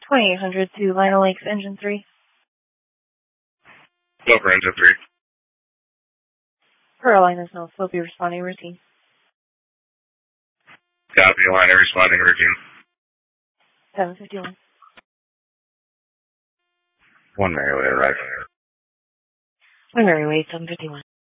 2800 to Lino Lakes, Engine 3. Go for Engine 3. Carolina's North, will be responding routine. Copy, Liner responding routine. 751. 1 Merriway, right. 1 Merriway, 751.